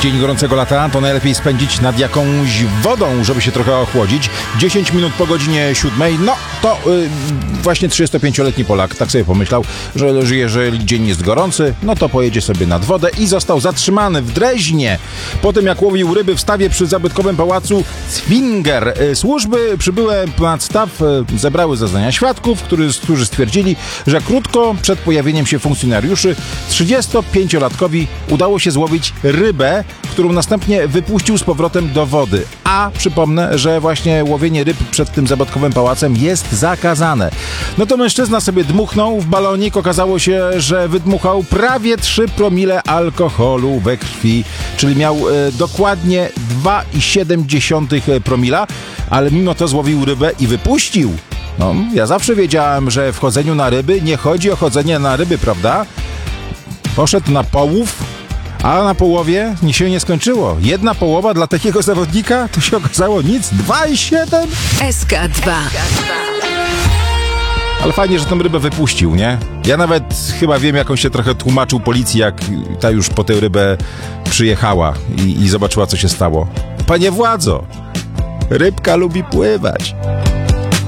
dzień gorącego lata to najlepiej spędzić nad jakąś wodą, żeby się trochę ochłodzić. 10 minut po godzinie 7, no to właśnie 35-letni Polak tak sobie pomyślał, że jeżeli dzień jest gorący, no to pojedzie sobie nad wodę i został zatrzymany w Dreźnie po tym, jak łowił ryby w stawie przy zabytkowym pałacu Zwinger. Służby przybyłe nad staw zebrały zeznania świadków, którzy stwierdzili, że krótko przed pojawieniem się funkcjonariuszy 35-latkowi udało się złowić rybę, którą następnie wypuścił z powrotem do wody. A przypomnę, że właśnie łowienie ryb przed tym zabytkowym pałacem jest zakazane. No to mężczyzna sobie dmuchnął w balonik. Okazało się, że wydmuchał prawie 3 promile alkoholu we krwi, czyli miał dokładnie 2,7 promila, ale mimo to złowił rybę i wypuścił. No, ja zawsze wiedziałem, że w chodzeniu na ryby nie chodzi o chodzenie na ryby, prawda? Poszedł na połów, a na połowie się nie skończyło. Jedna połowa dla takiego zawodnika to się okazało nic. 2,7? SK2. Ale fajnie, że tą rybę wypuścił, nie? Ja nawet chyba wiem, jak on się trochę tłumaczył policji, jak ta już po tę rybę przyjechała i zobaczyła, co się stało. Panie władzo, rybka lubi pływać.